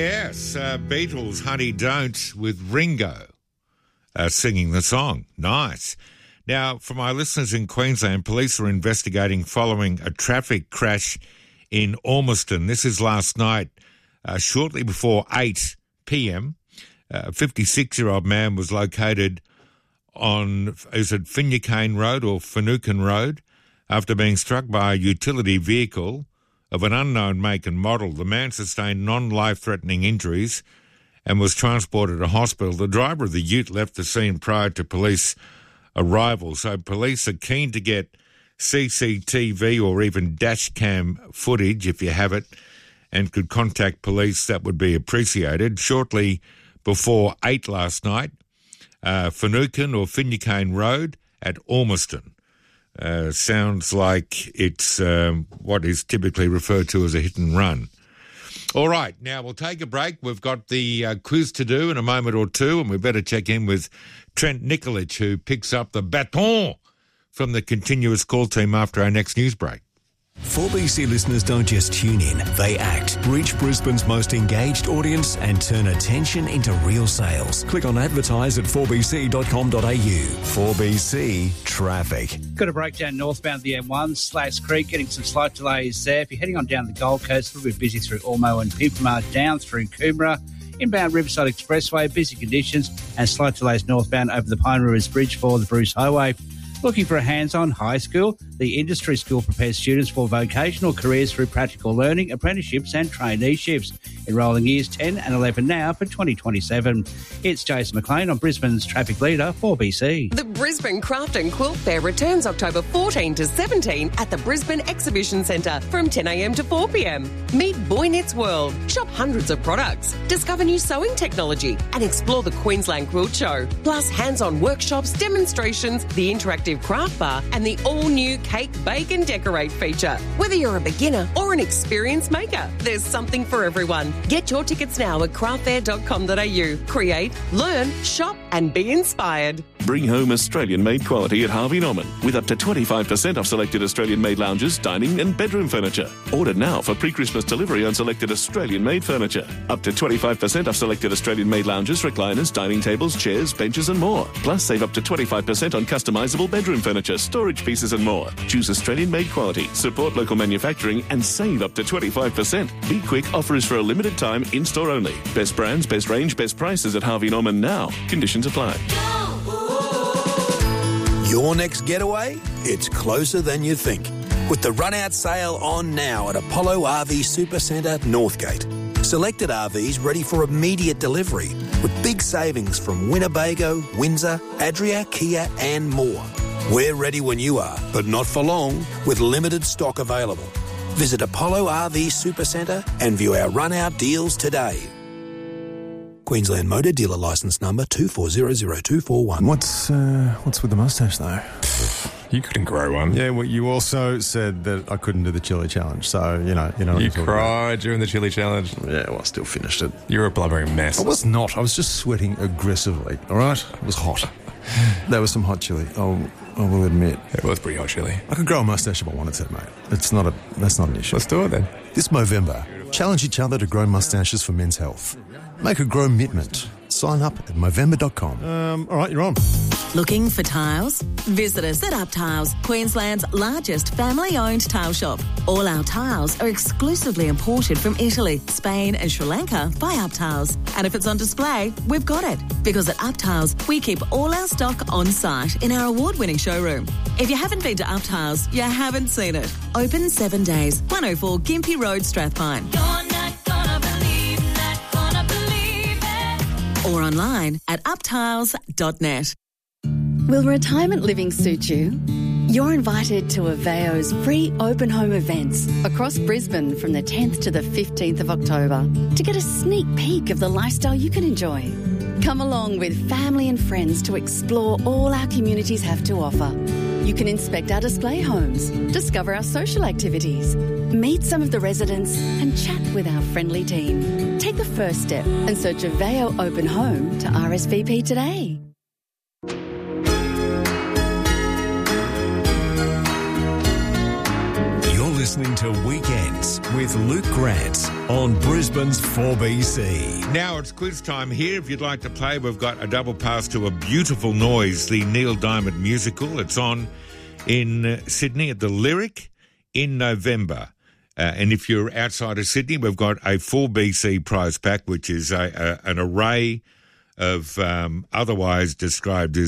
Yes, Beatles, Honey Don't, with Ringo singing the song. Nice. Now, for my listeners in Queensland, police are investigating following a traffic crash in Ormiston. This is last night, shortly before 8 p.m. A 56-year-old man was located on, is it Finucane Road or Finucane Road, after being struck by a utility vehicle of an unknown make and model. The man sustained non-life-threatening injuries and was transported to hospital. The driver of the ute left the scene prior to police arrival. So police are keen to get CCTV or even dash cam footage, if you have it, and could contact police. That would be appreciated. Shortly before 8 last night, Finucane or Finucane Road at Ormiston. Sounds like it's what is typically referred to as a hit and run. All right, now we'll take a break. We've got the quiz to do in a moment or two, and we better check in with Trent Nikolic, who picks up the baton from the continuous call team after our next news break. 4BC listeners don't just tune in, they act. Reach Brisbane's most engaged audience and turn attention into real sales. Click on advertise at 4bc.com.au. 4BC Traffic. Got a breakdown northbound the M1, Slash Creek, getting some slight delays there. If you're heading on down the Gold Coast, a little bit busy through Ormo and Pimpamar, down through Coomera. Inbound Riverside Expressway, busy conditions and slight delays northbound over the Pine Rivers Bridge for the Bruce Highway. Looking for a hands-on high school? The Industry School prepares students for vocational careers through practical learning, apprenticeships and traineeships. Enrolling years 10 and 11 now for 2027. It's Jason McLean on Brisbane's Traffic Leader 4BC. The Brisbane Craft and Quilt Fair returns October 14 to 17 at the Brisbane Exhibition Centre from 10 a.m. to 4 p.m. Meet Boy Knits World, shop hundreds of products, discover new sewing technology and explore the Queensland Quilt Show. Plus hands-on workshops, demonstrations, the interactive craft bar and the all-new Cake, Bake and Decorate feature. Whether you're a beginner or an experienced maker, there's something for everyone. Get your tickets now at craftfair.com.au. Create, learn, shop and be inspired. Bring home Australian-made quality at Harvey Norman with up to 25% off selected Australian-made lounges, dining and bedroom furniture. Order now for pre-Christmas delivery on selected Australian-made furniture. Up to 25% off selected Australian-made lounges, recliners, dining tables, chairs, benches and more. Plus save up to 25% on customisable bedroom furniture, storage pieces and more. Choose Australian-made quality, support local manufacturing and save up to 25%. Be quick, offer is for a limited time, in-store only. Best brands, best range, best prices at Harvey Norman now. Conditions apply. Your next getaway? It's closer than you think. With the run-out sale on now at Apollo RV Supercentre, Northgate. Selected RVs ready for immediate delivery with big savings from Winnebago, Windsor, Adria, Kia and more. We're ready when you are, but not for long, with limited stock available. Visit Apollo RV Supercentre and view our run-out deals today. Queensland Motor Dealer Licence Number 2400241. What's with the moustache though? You couldn't grow one. Yeah, well, you also said that I couldn't do the chili challenge, so you know. You cried during the chili challenge. Yeah, well, I still finished it. You were a blubbering mess. I was not. I was just sweating aggressively. All right, it was hot. There was some hot chili. I will admit. It was pretty hot chili. I could grow a moustache if I wanted to, mate. That's not an issue. Let's do it then. This Movember, challenge each other to grow moustaches for men's health. Make a grow commitment. Sign up at Movember.com. All right, you're on. Looking for tiles? Visit us at Up Tiles, Queensland's largest family-owned tile shop. All our tiles are exclusively imported from Italy, Spain and Sri Lanka by Up Tiles. And if it's on display, we've got it. Because at Up Tiles, we keep all our stock on site in our award-winning showroom. If you haven't been to Up Tiles, you haven't seen it. Open 7 days, 104 Gympie Road, Strathpine. Or online at uptiles.net. Will retirement living suit you? You're invited to Aveo's free open home events across Brisbane from the 10th to the 15th of October to get a sneak peek of the lifestyle you can enjoy. Come along with family and friends to explore all our communities have to offer. You can inspect our display homes, discover our social activities, meet some of the residents and chat with our friendly team. Take the first step and search Aveo Open Home to RSVP today. listening to Weekends with Luke Grant on Brisbane's 4BC. Now it's quiz time here. If you'd like to play, we've got a double pass to A Beautiful Noise, the Neil Diamond musical. It's on in Sydney at the Lyric in November. And if you're outside of Sydney, we've got a 4BC prize pack, which is an array of otherwise described as